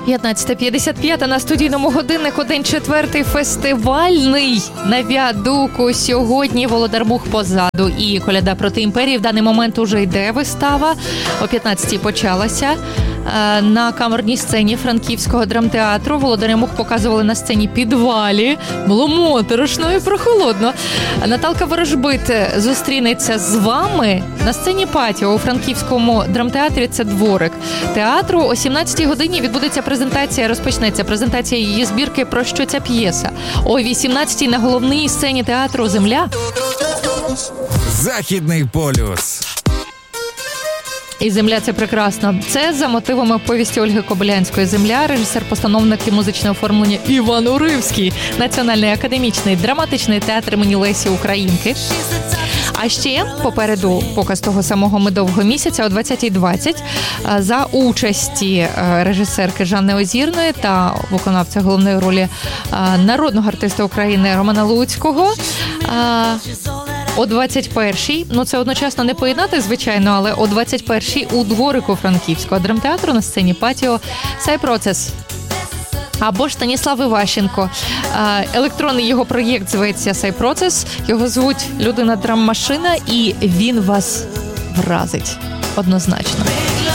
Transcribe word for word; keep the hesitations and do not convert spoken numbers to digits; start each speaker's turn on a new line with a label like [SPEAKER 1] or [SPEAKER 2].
[SPEAKER 1] п'ятнадцята п'ятдесят п'ять на студійному годиннику, день четвертий, фестивальний на Віадуку. Сьогодні Володар Мух позаду і Коляда проти імперії. В даний момент уже йде вистава. О п'ятнадцятій почалася. На камерній сцені Франківського драмтеатру. Володаря Мух показували на сцені підвалі. Було моторошно і прохолодно. Наталка Ворожбит зустрінеться з вами на сцені Патіо у Франківському драмтеатрі. Це дворик театру. О сімнадцятій годині відбудеться презентація, розпочнеться презентація її збірки «Про що ця п'єса». О вісімнадцятій на головній сцені театру «Земля».
[SPEAKER 2] Західний полюс.
[SPEAKER 1] І «Земля» – це прекрасно. Це за мотивами повісті Ольги Кобилянської «Земля», режисер-постановник і музичне оформлення Іван Уривський, Національний академічний драматичний театр імені Лесі Українки. А ще попереду показ того самого «Медового місяця» о двадцятій двадцять за участі режисерки Жанни Озірної та виконавця головної ролі народного артиста України Романа Луцького. О двадцять першій, ну це одночасно не поєднати, звичайно, але о двадцять першій у дворику Франківського драмтеатру на сцені Патіо «Сай процес». Або ж Станіслав Іващенко. Електронний його проєкт зветься «Сай процес». Його звуть «Людина драм-машина» і він вас вразить однозначно.